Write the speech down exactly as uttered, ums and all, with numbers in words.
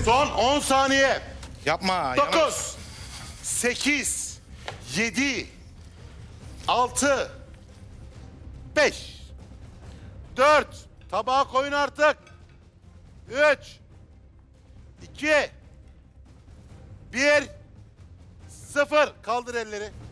Son on saniye. Yapma. Dokuz, sekiz, yedi, altı, beş, dört. Tabağa koyun artık. Üç, iki, bir, sıfır. Kaldır elleri.